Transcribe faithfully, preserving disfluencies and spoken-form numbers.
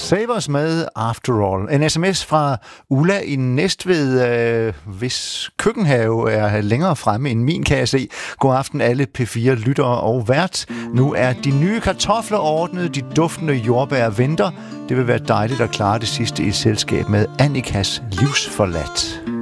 Save os med After All. En sms fra Ulla i Næstved, øh, hvis køkkenhave er længere fremme end min, kan jeg se. God aften alle P fire lyttere og vært. Nu er de nye kartofler ordnet, de duftende jordbær venter. Det vil være dejligt at klare det sidste i selskab med Annikas livsforladt.